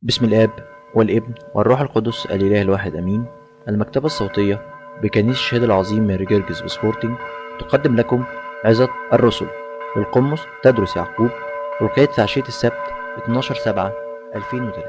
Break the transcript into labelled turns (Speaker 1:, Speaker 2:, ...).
Speaker 1: بسم الآب والابن والروح القدس الإله الواحد أمين. المكتبة الصوتية بكنيسة الشهيد العظيم ماري جرجس بسبورتنج تقدم لكم عظة الرسل للقمص تدرس يعقوب، ألقيت في عشية السبت 12/7/2003.